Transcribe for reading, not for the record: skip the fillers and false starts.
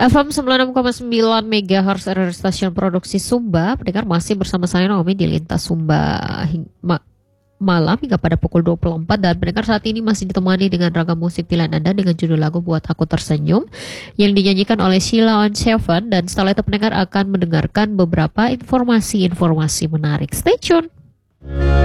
FM 96,9 MHz adalah stasiun produksi Sumba. Pendengar masih bersama saya Naomi di Lintas Sumba malam hingga pada pukul 24, dan pendengar saat ini masih ditemani dengan ragam musik pilihan Anda dengan judul lagu Buat Aku Tersenyum yang dinyanyikan oleh Sheila on Seven, dan setelah itu pendengar akan mendengarkan beberapa informasi-informasi menarik. Stay tune.